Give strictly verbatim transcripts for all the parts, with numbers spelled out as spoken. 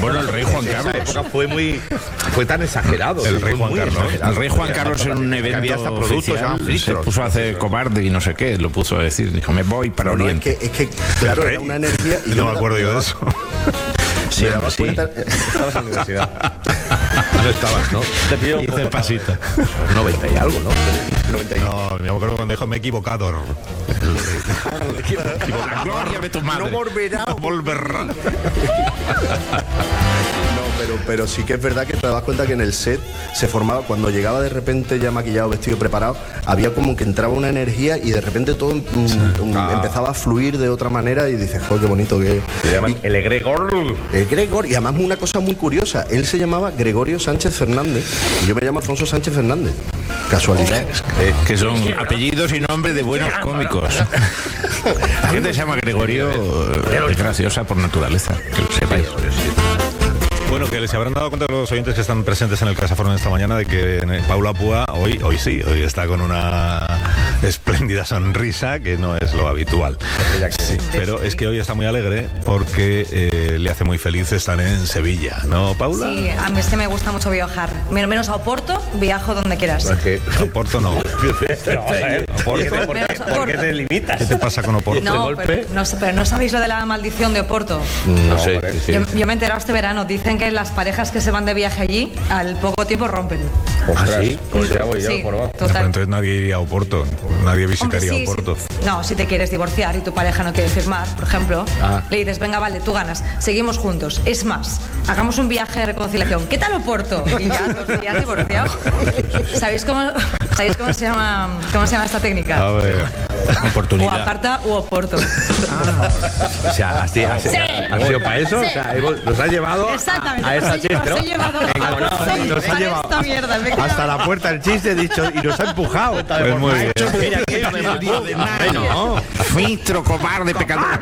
Bueno, el rey Juan Carlos. Esa época fue muy, fue tan exagerado. El rey fue Juan muy Carlos. exagerado. El rey Juan Carlos en un evento había hasta productos oficial, llamados se filtros. puso a hacer cobarde y no sé qué, lo puso a decir, dijo, me voy para No, no, es Oriente. que, es que claro, era una energía. Y No yo me acuerdo yo de eso. Sí, me daba sí. cuenta- Estabas en la universidad. No estabas, ¿no? Te pidió un Hice poco el pasito. noventa y algo, ¿no? noventa y No, me acuerdo cuando dijo, me he equivocado. La gloria de tu madre. No volverá. Volverá. No, pero, pero sí que es verdad que te das cuenta que en el set se formaba, cuando llegaba de repente ya maquillado, vestido, preparado, había como que entraba una energía y de repente todo mm, mm, Ah. empezaba a fluir de otra manera y dices, joder, qué bonito que Se llaman el egregor. es. Gregor, y además una cosa muy curiosa, él se llamaba Gregorio Sánchez Fernández y yo me llamo Alfonso Sánchez Fernández. Casualidad. Que son apellidos y nombres de buenos cómicos. La gente se llama Gregorio, es graciosa por naturaleza, que lo sepáis. Bueno, que se habrán dado cuenta los oyentes que están presentes en el Casaforno esta mañana de que Paula Púa hoy, hoy sí, hoy está con una espléndida sonrisa que no es lo habitual. Sí, pero es que hoy está muy alegre porque eh, le hace muy feliz estar en Sevilla, ¿no, Paula? Sí, a mí es que me gusta mucho viajar. Men- Menos a Oporto, viajo donde quieras. A Oporto no. Pero vamos a ver, ¿por qué, por Menos qué- a por qué Oporto. te limitas? ¿Qué te pasa con Oporto? No, golpe? pero no, sé- pero no sabéis lo de la maldición de Oporto. No sé. Yo, yo me he enterado este verano. Dicen que las parejas que se van de viaje allí, al poco tiempo rompen. ¿Ah, sí? Pues ya voy, ya Sí, lo probado. Pero total. entonces nadie iría a Oporto, nadie Hombre, visitaría sí, Oporto. sí. No, si te quieres divorciar y tu pareja no quiere firmar, por ejemplo, Ah. le dices, venga, vale, tú ganas, seguimos juntos. Es más, hagamos un viaje de reconciliación. ¿Qué tal Oporto? Y ya dos días divorciados. ¿Sabéis cómo, ¿sabéis cómo se llama, cómo se llama esta técnica? A ver, O Oportunidad. aparta u Oporto. O sea, ¿has, has, has sido para eso? O sea, hemos- nos ha llevado a, Exactamente. a esa os he llevado- chiste, os he llevado a- ¿no? Nos ha para llevado esta mierda, me he quedado- hasta la puerta del chiste, he dicho, y nos ha empujado. pues muy bien. Mira, que me va- no. Filtro, cobarde, pecador.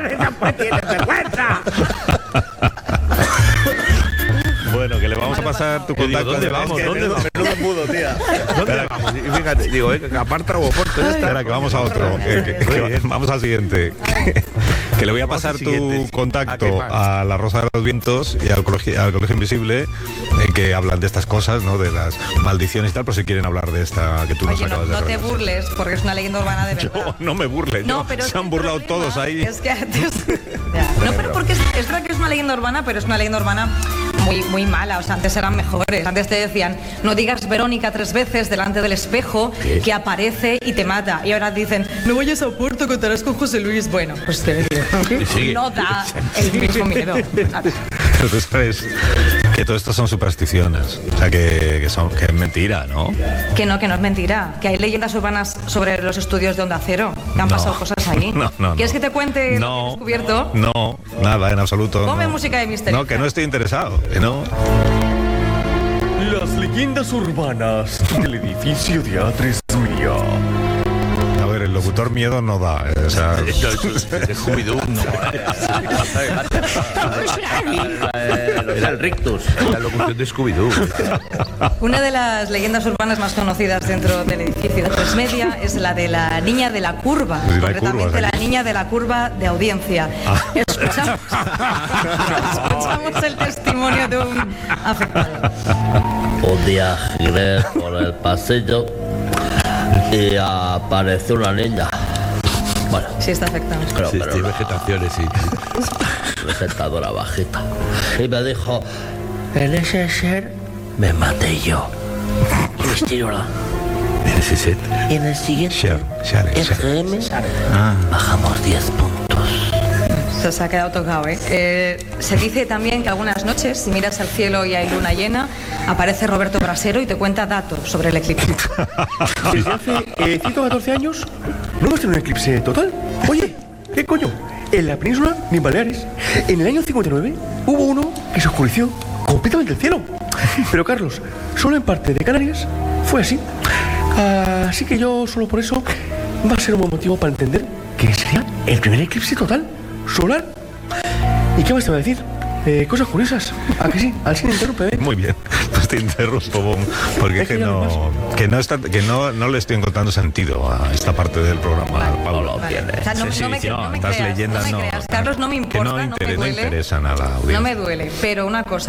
Bueno, que le vamos a pasar tu contacto. ¿Dónde Es vamos? que ¿Dónde menudo- vamos? Menudo mudo, tía. ¿Dónde vamos? Y fíjate, digo, eh, que aparta o Oporto, ya está. Espera, que vamos a otro. que- que- que- vamos al siguiente. Que, que le voy a Vamos pasar al siguiente, tu sí. contacto ¿A qué más? a la Rosa de los Vientos y al Colegio, al Colegio Invisible, eh, que hablan de estas cosas, ¿no? De las maldiciones y tal, por si quieren hablar de esta que tú nos Oye, no, acabas de no te revelar. burles, porque es una leyenda urbana de verdad. Yo no me burle, yo- pero es se que han el burlado problema todos ahí. Es que antes. Ya. No, pero porque es, es verdad que es una leyenda urbana, pero es una leyenda urbana muy, muy mala. O sea, antes eran mejores. Antes te decían, no digas Verónica tres veces delante del espejo, que aparece y te mata. Y ahora dicen, no vayas a Oporto, contarás con José Luis. Bueno, pues te Sí. no da el mismo miedo. Pero tú sabes que todo esto son supersticiones, o sea, que, que son, que es mentira, ¿no? Que no, que no es mentira. Que hay leyendas urbanas sobre los estudios de Onda Cero. Que han No. pasado cosas ahí. No, no, ¿Quieres no. que te cuente lo que he No, descubierto? no, nada, en absoluto. Ponme no. música de misterio. No, que no estoy interesado, que no. Las leyendas urbanas del edificio de A tres Mía. A ver, el locutor miedo no da, eh, o sea, De Scooby-Doo, no. Era el rictus, la locución de Scooby-Doo. Una de las leyendas urbanas más conocidas dentro del edificio de Tres Media es la de la niña de la curva, Pues no hay concretamente curvas la aquí. niña de la curva de audiencia. Escuchamos, escuchamos el testimonio de un afectado. Un día giré por el pasillo y apareció una niña. Bueno, Sí, está afectado. creo Sí, que era sí, una vegetaciones, sí. presentadora bajita. Y me dijo, en ese ser me maté yo. Y estiró En ese set. Y en el siguiente Share, share, R share. G M bajamos diez puntos. Se, se ha quedado tocado, ¿eh? Eh, Se dice también que algunas noches, si miras al cielo y hay luna llena, aparece Roberto Brasero y te cuenta datos sobre el eclipse. Desde hace eh, ciento catorce años no hemos tenido un eclipse total. Oye, ¿qué coño? En la península ni en Baleares. En el año cincuenta y nueve hubo uno que se oscureció completamente el cielo. Pero Carlos, solo en parte de Canarias fue así. Así que yo solo por eso va a ser un buen motivo para entender que sería el primer eclipse total solar. ¿Y qué más te va a decir? Eh, cosas curiosas. ¿A que sí? Al sin interrumpe, ¿eh? Muy bien, pues te interrumpo, Bom, porque es que no, que no está, que no, no le estoy encontrando sentido a esta parte del programa, Pablo. Vale. O sea, no, Sí, sí, no me, sí, no me estas creas, leyendas no me no- creas. Carlos, no me que importa, no no, inter- me no duele. interesan a la audiencia. No me duele, pero una cosa.